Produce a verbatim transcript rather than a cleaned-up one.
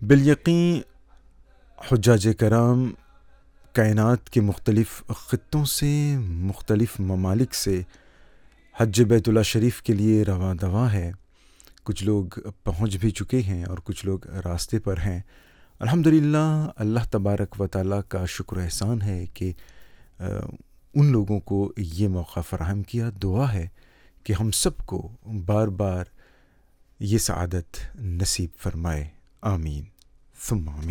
बिलयकीन हुज्जाज कराम कायनात के मुख्तलिफ़ ख़ित्तों से, मुख्तलिफ़ ममालिक से हज बैतुल्लाह शरीफ के लिए रवां दवा है। कुछ लोग पहुँच भी चुके हैं और कुछ लोग रास्ते पर हैं। अल्हम्दुलिल्लाह, अल्लाह तबारक व तआला का शुक्र एहसान है कि उन लोगों को ये मौका फ़राहम किया। दुआ है कि हम सबको बार बार ये सआदत नसीब फ़रमाए। आमीन सुम्मा आमीन।